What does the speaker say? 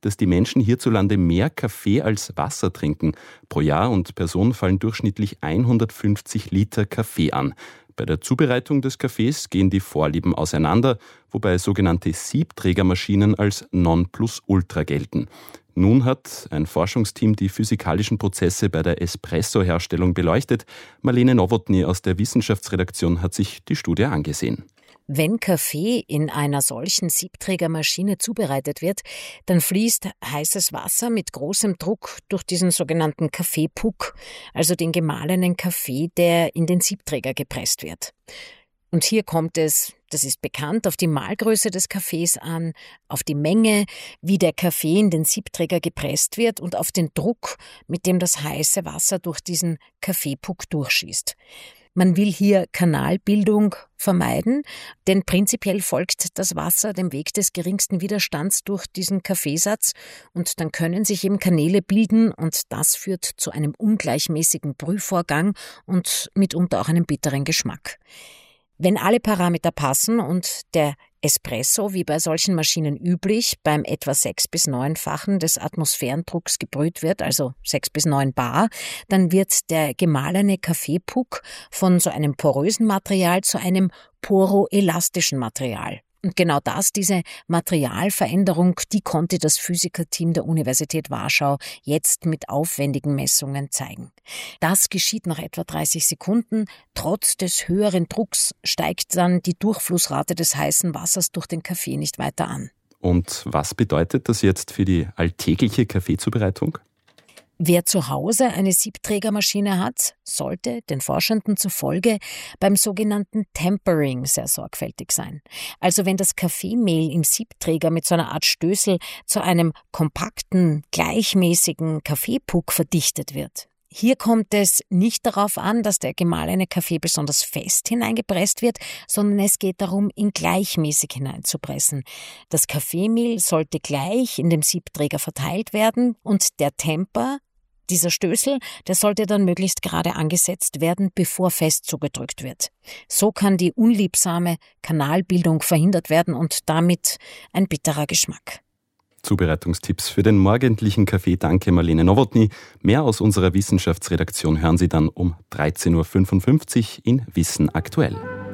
dass die Menschen hierzulande mehr Kaffee als Wasser trinken. Pro Jahr und Person fallen durchschnittlich 150 Liter Kaffee an. Bei der Zubereitung des Kaffees gehen die Vorlieben auseinander, wobei sogenannte Siebträgermaschinen als Nonplusultra gelten. Nun hat ein Forschungsteam die physikalischen Prozesse bei der Espresso-Herstellung beleuchtet. Marlene Nowotny aus der Wissenschaftsredaktion hat sich die Studie angesehen. Wenn Kaffee in einer solchen Siebträgermaschine zubereitet wird, dann fließt heißes Wasser mit großem Druck durch diesen sogenannten Kaffeepuck, also den gemahlenen Kaffee, der in den Siebträger gepresst wird. Und hier kommt es, das ist bekannt, auf die Mahlgröße des Kaffees an, auf die Menge, wie der Kaffee in den Siebträger gepresst wird und auf den Druck, mit dem das heiße Wasser durch diesen Kaffeepuck durchschießt. Man will hier Kanalbildung vermeiden, denn prinzipiell folgt das Wasser dem Weg des geringsten Widerstands durch diesen Kaffeesatz und dann können sich eben Kanäle bilden und das führt zu einem ungleichmäßigen Brühvorgang und mitunter auch einem bitteren Geschmack. Wenn alle Parameter passen und der Espresso, wie bei solchen Maschinen üblich, beim etwa 6- bis 9-fachen des Atmosphärendrucks gebrüht wird, also 6 bis 9 bar, dann wird der gemahlene Kaffeepuck von so einem porösen Material zu einem poroelastischen Material. Und genau das, diese Materialveränderung, die konnte das Physikerteam der Universität Warschau jetzt mit aufwendigen Messungen zeigen. Das geschieht nach etwa 30 Sekunden. Trotz des höheren Drucks steigt dann die Durchflussrate des heißen Wassers durch den Kaffee nicht weiter an. Und was bedeutet das jetzt für die alltägliche Kaffeezubereitung? Wer zu Hause eine Siebträgermaschine hat, sollte den Forschenden zufolge beim sogenannten Tempering sehr sorgfältig sein. Also wenn das Kaffeemehl im Siebträger mit so einer Art Stößel zu einem kompakten, gleichmäßigen Kaffeepuck verdichtet wird. Hier kommt es nicht darauf an, dass der gemahlene Kaffee besonders fest hineingepresst wird, sondern es geht darum, ihn gleichmäßig hineinzupressen. Das Kaffeemehl sollte gleich in dem Siebträger verteilt werden und der Temper, dieser Stößel, der sollte dann möglichst gerade angesetzt werden, bevor fest zugedrückt wird. So kann die unliebsame Kanalbildung verhindert werden und damit ein bitterer Geschmack. Zubereitungstipps für den morgendlichen Kaffee. Danke, Marlene Nowotny. Mehr aus unserer Wissenschaftsredaktion hören Sie dann um 13.55 Uhr in Wissen aktuell.